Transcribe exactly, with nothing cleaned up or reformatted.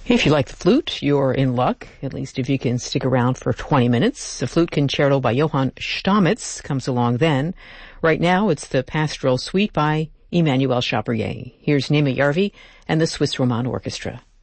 If you like the flute, you're in luck, at least if you can stick around for twenty minutes. The Flute Concerto by Johann Stamitz comes along then. Right now, it's the Pastoral Suite by Emmanuel Chabrier. Here's Nima Yarvi and the Swiss Roman Orchestra.